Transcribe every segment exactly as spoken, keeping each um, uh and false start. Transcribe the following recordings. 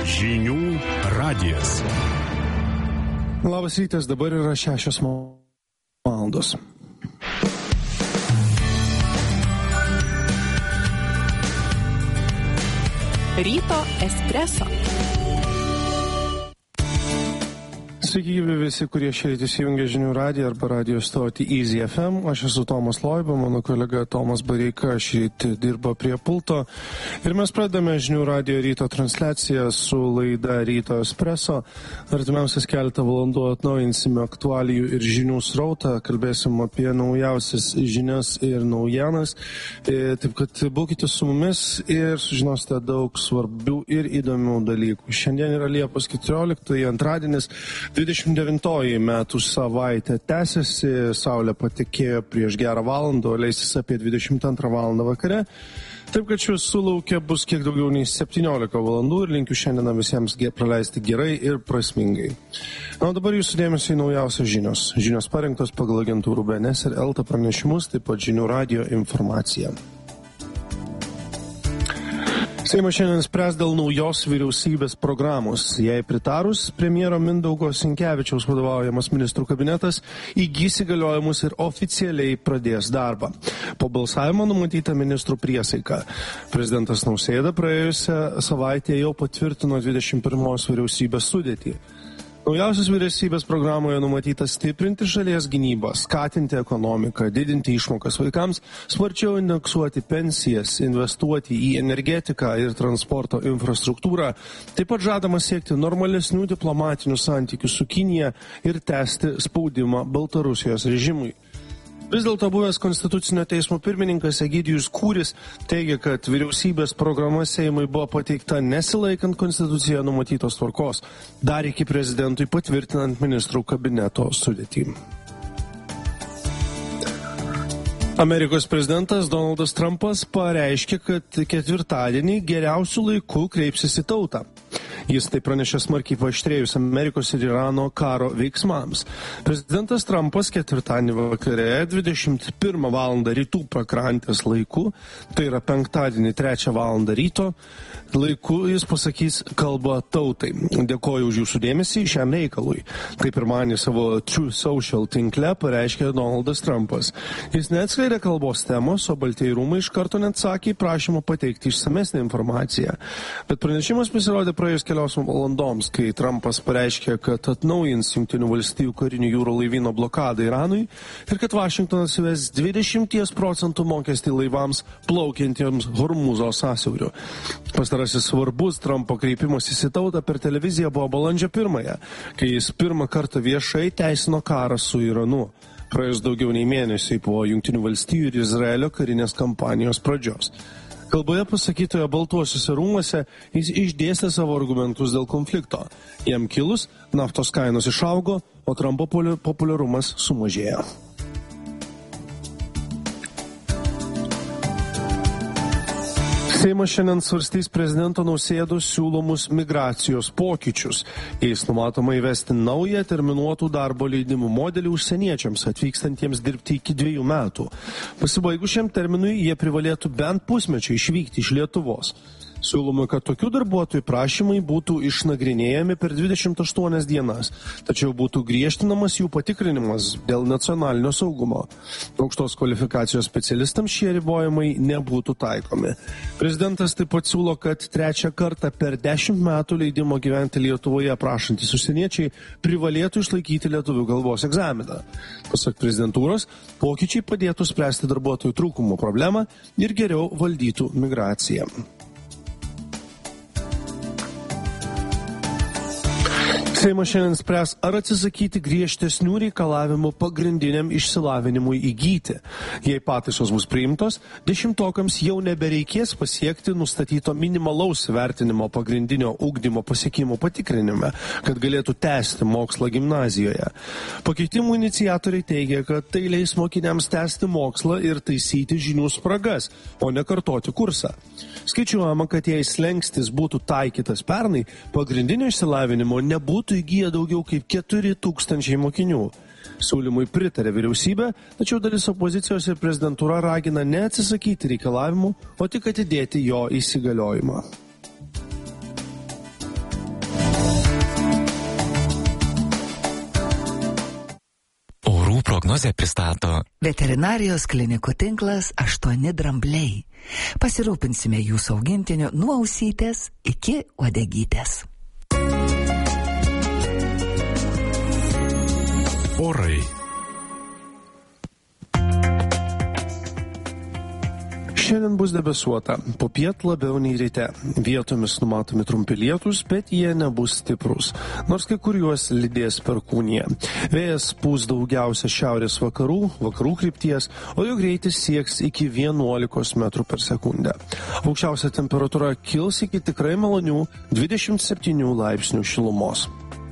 Žinių radijas. Labas rytas, dabar yra šešios valandos. Ryto espreso. Sveiki visi, kurie šiandien įsijungia Žinių radiją arba radio stotį Easy F M. Aš esu Tomas Loiba, mano kolega Tomas Bareika šįryt dirba prie pulto. Ir mes pradame Žinių radijo ryto transliaciją su laida Ryto espreso. Artimiausias keletą valandų atnaujinsime aktualijų ir žinių srautą. Kalbėsim apie naujausias žinias ir naujienas. Taip kad būkite su mumis ir sužinosite daug svarbių ir įdomių dalykų. Šiandien yra Liepos keturioliktoji, antradienis. dvidešimt devintoji metų savaitė tęsiasi, saulė patekėjo prieš gerą valandą, o leisis apie dvidešimt antrą valandą vakare. Taip, kad šviesų laukia bus kiek daugiau nei septyniolika valandų ir linkiu šiandieną visiems praleisti gerai ir prasmingai. Na, o dabar jūsų dėmesio į naujausias žinios. Žinios parengtos pagal agentūrų B N S ir Elta pranešimus, taip pat Žinių radijo informacija. Seimas šiandien spręs dėl naujos vyriausybės programos. Jei pritarus, premjero Mindaugo Sinkevičiaus vadovaujamas ministrų kabinetas įgys įgaliojimus ir oficialiai pradės darbą. Po balsavimo numatyta ministrų priesaika. Prezidentas Nausėda praėjusią savaitę jau patvirtino dvidešimt pirmos vyriausybės sudėtį. Naujausios vyriausybės programoje numatyta stiprinti šalies gynybą, skatinti ekonomiką, didinti išmokas vaikams, sparčiau indeksuoti pensijas, investuoti į energetiką ir transporto infrastruktūrą. Taip pat žadama siekti normalesnių diplomatinių santykių su Kinija ir tęsti spaudimą Baltarusijos režimui. Vis dėlto buvęs Konstitucinio teismo pirmininkas Egidijus Kūris teigia, kad vyriausybės programa Seimui buvo pateikta nesilaikant Konstitucijoje numatytos tvarkos, dar iki prezidentui patvirtinant ministrų kabineto sudėtį. Amerikos prezidentas Donaldas Trumpas pareiškė, kad ketvirtadienį geriausių laikų kreipsis į tautą. Jis tai pranešė smarkiai paaštrėjus Amerikos ir Irano karo veiksmams. Prezidentas Trumpas ketvirtadienį vakare dvidešimt pirmą valandą rytų pakrantės laiku, tai yra penktadienį trečią valandą ryto laiku, jis pasakys kalbą tautai. Dėkoju už jūsų dėmesį šiam reikalui. Taip pirmadienį savo True Social tinkle pareiškė Donaldas Trumpas. Jis neatskleidė kalbos temos, o Baltieji rūmai iš karto neatsakė į prašymą pateikti išsamesnę informaciją. Bet pranešimas pasirodė praėjus kelios valandoms, kai Trumpas pareiškė, kad atnaujins Jungtinių valstijų karinių jūrų laivyno blokadą Iranui ir kad Vašingtonas įves dvidešimt procentų mokestį laivams plaukiantiems Hormūzo sąsiauriu. Pastarasis svarbus Trumpo kreipimasis į tautą per televiziją buvo balandžio pirmąją, kai jis pirmą kartą viešai teisino karą su Iranu. Praėjus daugiau nei mėnesiai po Jungtinių valstijų ir Izraelio karinės kampanijos pradžios. Kalboje pasakytoje Baltuosiuose rūmuose jis išdėstė savo argumentus dėl konflikto. Jam kilus, naftos kainos išaugo, o Trumpo populiarumas sumažėjo. Seimas šiandien svarstys prezidento Nausėdos siūlomus migracijos pokyčius. Jais numatoma įvesti naują terminuotų darbo leidimų modelį užsieniečiams atvykstantiems dirbti iki dviejų metų. Pasibaigus šiam terminui jie privalėtų bent pusmečio išvykti iš Lietuvos. Siūloma, kad tokių darbuotojų prašymai būtų išnagrinėjami per dvidešimt aštuonias dienas, tačiau būtų griežtinamas jų patikrinimas dėl nacionalinio saugumo. Aukštos kvalifikacijos specialistams šie ribojimai nebūtų taikomi. Prezidentas taip pat siūlo, kad trečią kartą per dešimt metų leidimo gyventi Lietuvoje prašantys užsieniečiai privalėtų išlaikyti lietuvių kalbos egzaminą. Pasak prezidentūros, pokyčiai padėtų spręsti darbuotojų trūkumo problemą ir geriau valdytų migraciją. Seimas šiandien spręs, ar atsisakyti griežtesnių reikalavimų pagrindiniam išsilavinimui įgyti. Jei pataisos bus priimtos, dešimtokams jau nebereikės pasiekti nustatyto minimalaus vertinimo pagrindinio ugdymo pasiekimų patikrinime, kad galėtų tęsti mokslą gimnazijoje. Pakeitimų iniciatoriai teigia, kad tai leis mokiniams tęsti mokslą ir taisyti žinių spragas, o ne kartoti kursą. Skaičiuojama, kad jei slengstis būtų taikytas pernai, pagrindinio išsilavinimo nebūtų įgyję daugiau kaip keturi tūkstančiai mokinių. Siūlymui pritarė vyriausybė, tačiau dalis opozicijos ir prezidentūra ragina neatsisakyti reikalavimų, o tik atidėti jo įsigaliojimą. prognozę pristato veterinarijos klinikų tinklas aštuoni drambliai. Pasirūpinsime jūsų augintiniu nuo ausytės iki uodegytės. Orai. Šiandien bus debesuota, popiet labiau nei ryte. Vietomis numatomi trumpi lietūs, bet jie nebus stiprus, nors kai kur juos lydės perkūnija. Vėjas pūs daugiausia šiaurės vakarų, vakarų krypties, o jo greitis sieks iki vienuolikos metrų per sekundę. Aukščiausia temperatūra kils iki tikrai malonių dvidešimt septynių laipsnių šilumos.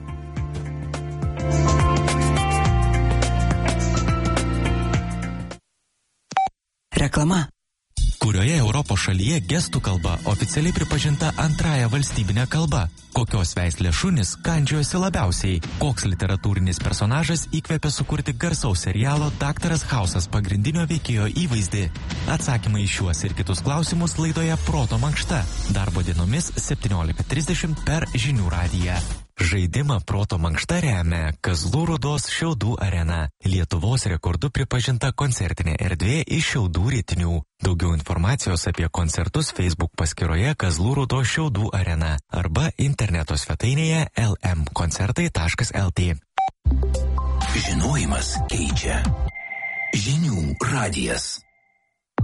Reklama. Kurioje Europos šalyje gestų kalba oficialiai pripažinta antrąja valstybinė kalba? Kokios veislės šunys kandžiojosi labiausiai? Koks literatūrinis personažas įkvėpė sukurti garsaus serialo Daktaras Hausas pagrindinio veikėjo įvaizdį? Atsakymai į šiuos ir kitus klausimus laidoje Proto mankšta. Darbo dienomis septyniolika trisdešimt per Žinių radiją. Žaidimą Proto mankšta remia Kazlų Rūdos Šiaudų arena. Lietuvos rekordu pripažinta koncertinė erdvė iš Šiaudų Rytinių. Daugiau informacijos apie koncertus Facebook paskyroje Kazlų Rūdos Šiaudų arena arba interneto svetainėje el em koncertai taškas el tė. Žinojimas keičia. Žinių radijas.